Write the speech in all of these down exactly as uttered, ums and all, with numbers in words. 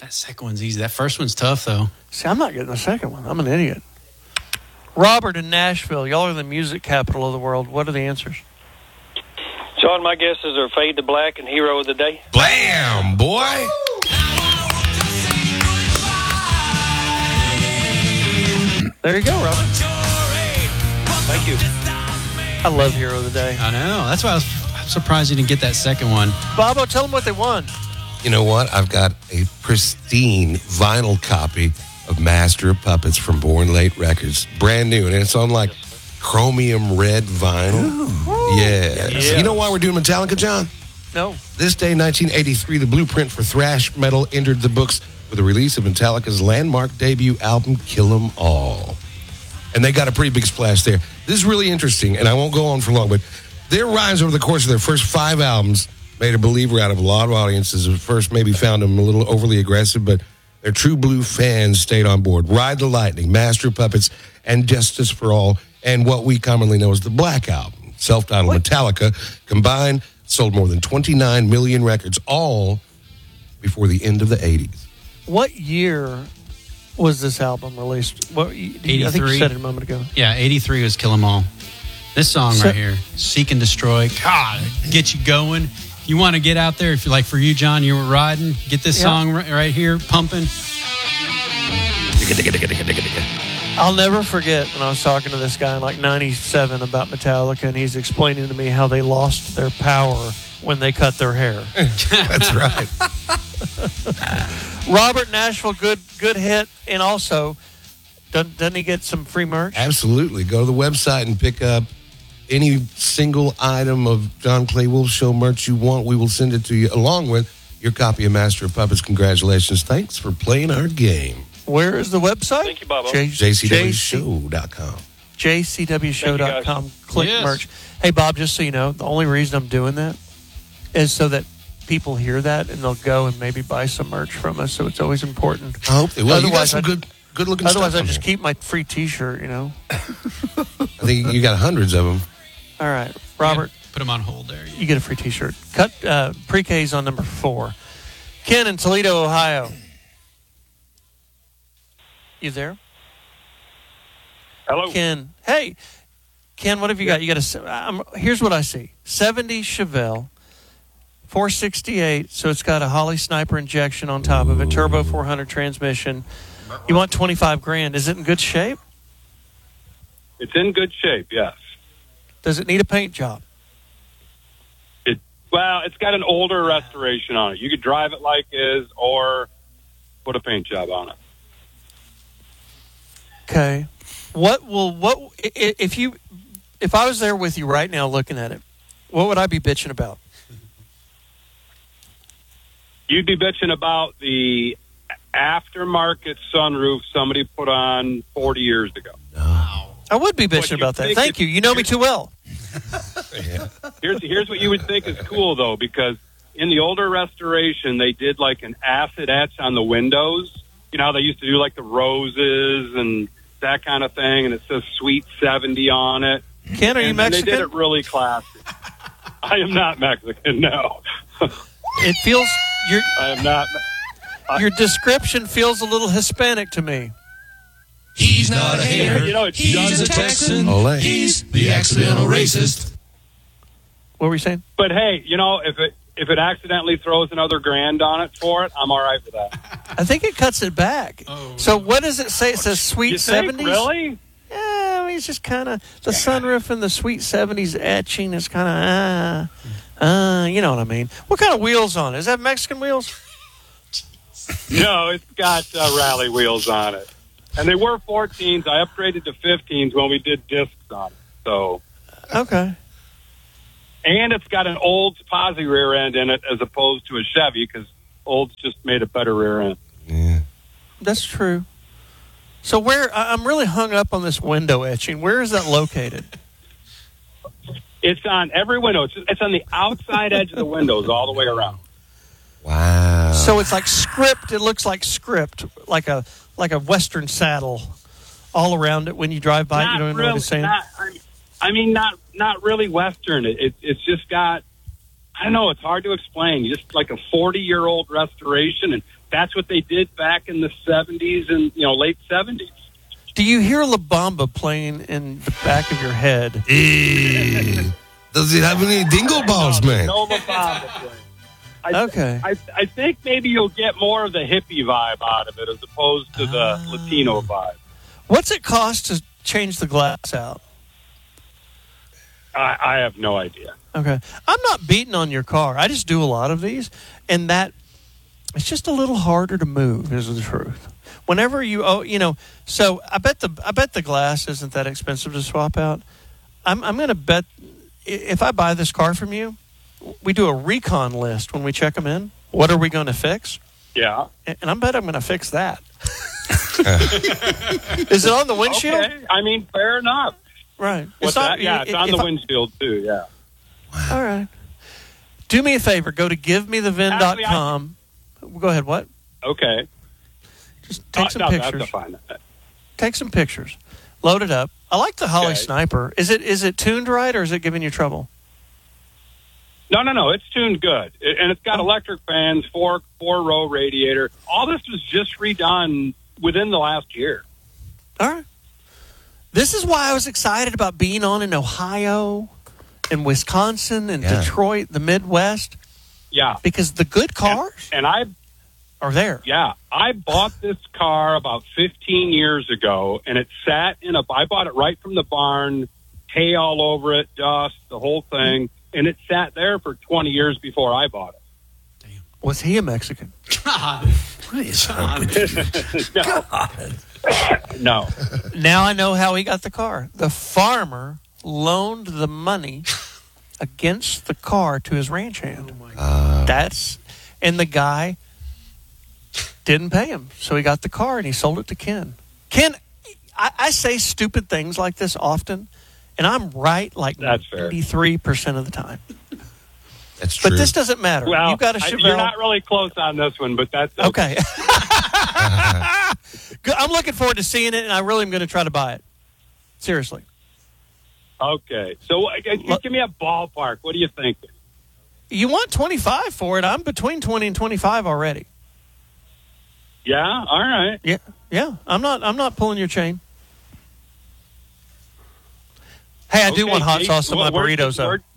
That second one's easy. That first one's tough, though. See, I'm not getting the second one. I'm an idiot. Robert in Nashville. Y'all are the music capital of the world. What are the answers? Sean, my guesses are Fade to Black and Hero of the Day. Blam, boy. There you go, Robert. Thank you. I love Hero of the Day. I know. That's why I was surprised you didn't get that second one. Bobo, tell them what they won. You know what? I've got a pristine vinyl copy of Master of Puppets from Born Late Records. Brand new. And it's on like chromium red vinyl. Ooh. Yeah. Yeah. You know why we're doing Metallica, John? No. This day, nineteen eighty-three, the blueprint for thrash metal entered the books with the release of Metallica's landmark debut album, Kill 'Em All. And they got a pretty big splash there. This is really interesting, and I won't go on for long, but their rise over the course of their first five albums made a believer out of a lot of audiences. At first, maybe found them a little overly aggressive, but their true blue fans stayed on board. Ride the Lightning, Master of Puppets, and Justice for All, and what we commonly know as the Black Album. Self-titled Metallica combined sold more than twenty-nine million records, all before the end of the eighties. What year was this album released? What, eighty-three. I think you said it a moment ago. Yeah, eighty-three was Kill 'Em All. This song So- right here, Seek and Destroy, God, get you going. You want to get out there, if you like for you, John, you were riding, get this Yeah. song right, right here, pumping. I'll never forget when I was talking to this guy in like ninety-seven about Metallica, and he's explaining to me how they lost their power when they cut their hair. That's right. Robert, Nashville, good good hit. And also, doesn't, doesn't he get some free merch? Absolutely. Go to the website and pick up any single item of John Clay Wolf Show merch you want. We will send it to you along with your copy of Master of Puppets. Congratulations. Thanks for playing our game. Where is the website? Thank you, Bobo. J- J C W show dot com. J C W show dot com. Click Yes. merch. Hey, Bob, just so you know, the only reason I'm doing that is so that people hear that and they'll go and maybe buy some merch from us. So it's always important. I hope they will. You got Otherwise, some I'd- good, good looking Otherwise, stuff I on just there. keep my free T-shirt, you know. I think you got hundreds of them. All right, Robert, Put them on hold there. you get a free T-shirt. Cut uh, pre-K's on number four. Ken in Toledo, Ohio. You there? Hello. Ken. Hey, Ken, what have you got? You got a. Um, here's what I see: seventy Chevelle, four sixty-eight. So it's got a Holly Sniper injection on top of it, turbo four hundred transmission. You want twenty-five grand? Is it in good shape? It's in good shape, yes. Does it need a paint job? It well, it's got an older restoration on it. You could drive it like is, or put a paint job on it. Okay. What will what i- i- if you if I was there with you right now looking at it? What would I be bitching about? You'd be bitching about the aftermarket sunroof somebody put on forty years ago. I would be What bitching you about that. think Thank is- you. You know me too well. Here's here's what you would think is cool though, because in the older restoration they did like an acid etch on the windows. You know how they used to do like the roses and that kind of thing, and it says Sweet seventy on it. Ken, are you and, and they did Mexican? it really classy. I am not Mexican, no. It feels your I am not. your description feels a little Hispanic to me. He's not a hater. You know, it's He's a Texan. Olé. He's the accidental racist. What were you saying? But hey, you know, if it if it accidentally throws another grand on it for it, I'm all right with that. I think it cuts it back. Oh. So what does it say? It says sweet You think, seventies. really? Yeah, I mean, it's just kind of the sunroof and the sweet seventies etching is kind of uh, uh, you know what I mean. What kind of wheels on it? Is that Mexican wheels? No, it's got uh, rally wheels on it. And they were fourteens. I upgraded to fifteens when we did discs on it. So, Okay. and it's got an Olds posi rear end in it as opposed to a Chevy because Olds just made a better rear end. Yeah. That's true. So where I- I'm really hung up on this window etching. Where is that located? It's on every window. It's, it's on the outside edge of the windows all the way around. Wow. So it's like script. It looks like script, like a like a Western saddle, all around it when you drive by. it, you don't even know what it's saying. Not, I mean- I mean, not not really Western. It, it it's just got. I don't know. It's hard to explain. Just like a forty-year-old restoration, and that's what they did back in the seventies and, you know, late seventies. Do you hear La Bamba playing in the back of your head? Eh, does it have any dingle balls, No, man? no La Bamba playing. I, Okay. I, I think maybe you'll get more of the hippie vibe out of it as opposed to the Ah. Latino vibe. What's it cost to change the glass out? I, I have no idea. Okay. I'm not beating on your car. I just do a lot of these, and that it's just a little harder to move, is the truth. Whenever you oh you know, so I bet the I bet the glass isn't that expensive to swap out. I'm I'm gonna bet i- if I buy this car from you, we do a recon list when we check them in. What are we going to fix? Yeah. And and I bet I'm going to fix that. Is it on the windshield? Okay. I mean, fair enough. Right. What's that? Yeah, it's on if the I- windshield, too, yeah. All right. Do me a favor. Go to give me the vin dot com. Go ahead. What? Okay. Just take Uh, some no, pictures. That's fine. Take some pictures. Load it up. I like the Holly Okay. Sniper. Is it is it tuned right or is it giving you trouble? No, no, no. It's tuned good. It, and it's got Oh. electric fans, four four row radiator. All this was just redone within the last year. All right. This is why I was excited about being on in Ohio and Wisconsin and Yeah. Detroit, the Midwest, Yeah. because the good cars And I, are there. yeah, I bought this car about fifteen years ago, and it sat in a, I bought it right from the barn, hay all over it, dust, the whole thing. And it sat there for twenty years before I bought it. Was he a Mexican? God. What is No. No. Now I know how he got the car. The farmer loaned the money against the car to his ranch hand. Uh, That's and the guy didn't pay him, so he got the car and he sold it to Ken. Ken, I, I say stupid things like this often, and I'm right like That's fair. ninety-three percent of the time. that's true. But this doesn't matter. Well, you got a I- Chevelle. you're not really close on this one, but that's Okay. Good. I'm looking forward to seeing it, and I really am going to try to buy it. Seriously. Okay. So uh, just give me a ballpark. What do you think? You want twenty-five for it? I'm between twenty and twenty-five already. Yeah. All right. Yeah, yeah. I'm not. I'm not pulling your chain. Hey, I do Okay, want hot Keith, sauce on my where- burritos, though. where-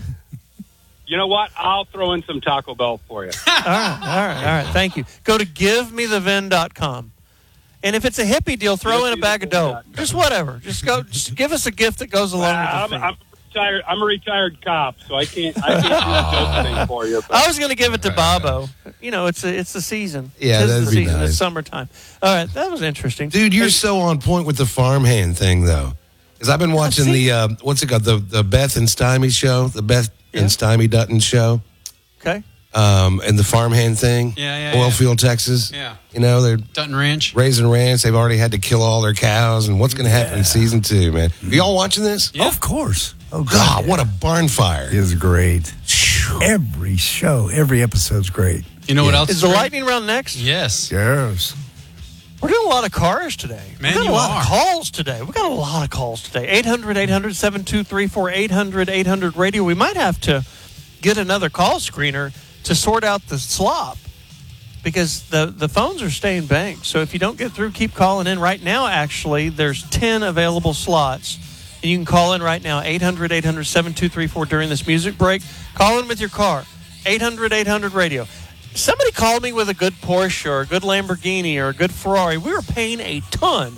You know what? I'll throw in some Taco Bell for you. All right, all right, all right. Thank you. Go to give me the vin dot com. And if it's a hippie deal, throw in a bag of dope. Just whatever. Just go. Just give us a gift that goes along I'm, with the I'm thing. retired. I'm a retired cop, so I can't. I can't do a dope thing for you. But I was going to give it to Bobo. You know, it's a, it's the season. Yeah, Tis that'd the be season. nice. It's summertime. All right, that was interesting, Dude, you're so on point with the farmhand thing, though. Because I've been watching see. the, uh, what's it called? The, the Beth and Stymie show, the Beth Yeah. and Stymie Dutton show, Okay. um, and the farmhand thing. Yeah, yeah, Oilfield, Texas. Yeah. You know, they're Dutton Ranch. raising ranch. They've already had to kill all their cows. And what's going to happen in season two, man? Are y'all watching this? Yeah. Of course. Oh, God, what a barn fire. It is great. Every show, every episode's great. You know what Yeah. else Is the great? lightning round next? Yes. Yes. We're doing a lot of cars today. Man, we got you a lot are. of calls today. We got a lot of calls today. eight hundred, eight hundred, seven two three four, eight hundred, eight hundred radio. We might have to get another call screener to sort out the slop because the, the phones are staying banked. So if you don't get through, keep calling in. Right now, actually, there's ten available slots. And you can call in right now, eight hundred, eight hundred, seven two three four during this music break. Call in with your car, eight hundred, eight hundred radio. Somebody called me with a good Porsche or a good Lamborghini or a good Ferrari. We were paying a ton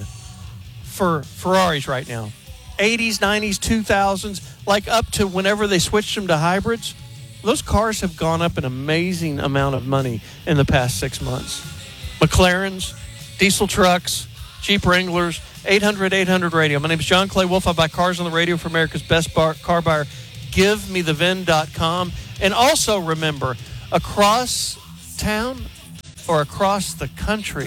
for Ferraris right now. eighties, nineties, two thousands, like up to whenever they switched them to hybrids. Those cars have gone up an amazing amount of money in the past six months. McLarens, diesel trucks, Jeep Wranglers, eight hundred, eight hundred radio. My name is John Clay Wolf. I buy cars on the radio for America's best bar, car buyer. give me the vin dot com. And also remember, across town or across the country,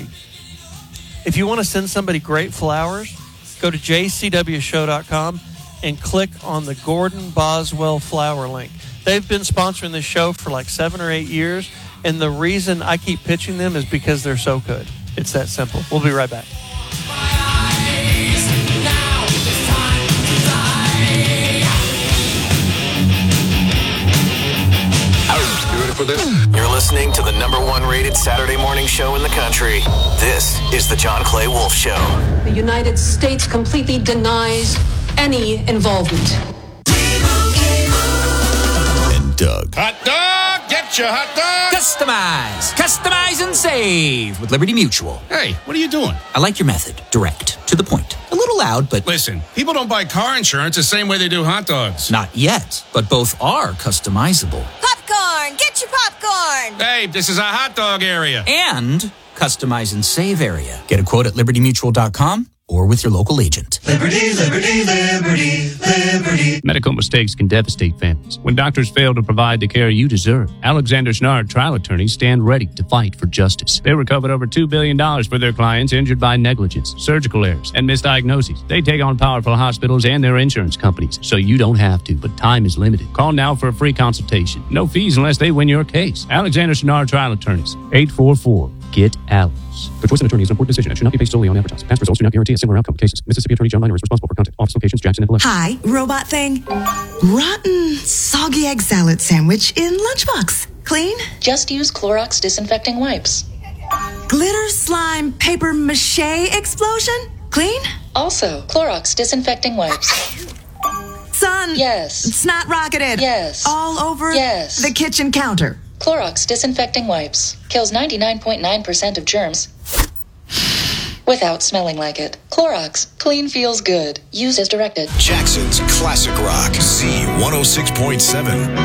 if you want to send somebody great flowers, go to j c w show dot com and click on the Gordon Boswell flower link. They've been sponsoring this show for like seven or eight years, and the reason I keep pitching them is because they're so good. It's that simple. We'll be right back. You ready for this? You're listening to the number one rated Saturday morning show in the country. This is the John Clay Wolf Show. The United States completely denies any involvement. And Doug. Hot dog! Get your hot dog! Customize! Customize and save with Liberty Mutual. Hey, what are you doing? I like your method. Direct. To the point. A little loud, but... Listen, people don't buy car insurance the same way they do hot dogs. Not yet, but both are customizable. Popcorn! Get your popcorn! Hey, this is a hot dog area. And customize and save area. Get a quote at liberty mutual dot com or with your local agent. Liberty, liberty, liberty, liberty. Medical mistakes can devastate families. When doctors fail to provide the care you deserve, Alexander Schnard trial attorneys stand ready to fight for justice. They recovered over two billion dollars for their clients injured by negligence, surgical errors, and misdiagnoses. They take on powerful hospitals and their insurance companies, so you don't have to, but time is limited. Call now for a free consultation. No fees unless they win your case. Alexander Schnard trial attorneys, eight four four, get Alex. The choice of attorney is an important decision and should not be based solely on advertising. Past results do not guarantee a similar outcome in cases. Mississippi Attorney John Miner is responsible for content. Office locations, Jackson and Valencia. Hi, robot thing. Rotten, soggy egg salad sandwich in lunchbox. Clean? Just use Clorox disinfecting wipes. Glitter slime paper mache explosion? Clean? Also, Clorox disinfecting wipes. Son. Yes. Snot rocketed. Yes. All over yes. the kitchen counter. Clorox disinfecting wipes. Kills ninety-nine point nine percent of germs without smelling like it. Clorox. Clean feels good. Use as directed. Jackson's Classic Rock. Z one oh six point seven.